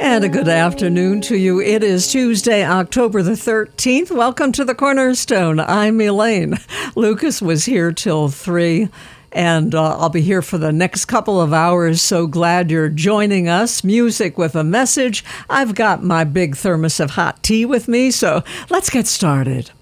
And a good afternoon to you. It is Tuesday, October the 13th. Welcome to the Cornerstone. I'm Elaine. Lucas was here till 3, and I'll be here for the next couple of hours. So glad you're joining us. Music with a message. I've got my big thermos of hot tea with me, so let's get started.